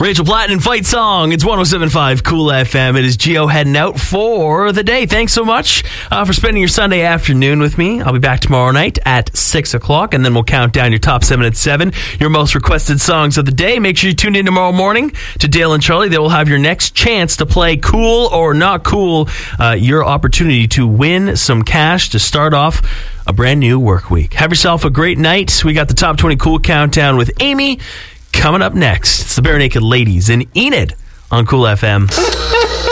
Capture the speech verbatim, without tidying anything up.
Rachel Platten, Fight Song. It's one oh seven point five Cool F M. It is Gio heading out for the day. Thanks so much uh, for spending your Sunday afternoon with me. I'll be back tomorrow night at six o'clock, and then we'll count down your top seven at seven, your most requested songs of the day. Make sure you tune in tomorrow morning to Dale and Charlie. They will have your next chance to play Cool or Not Cool, uh, your opportunity to win some cash to start off a brand new work week. Have yourself a great night. We got the top twenty Cool Countdown with Amy coming up next. It's the Bare Naked Ladies and Enid on Cool F M.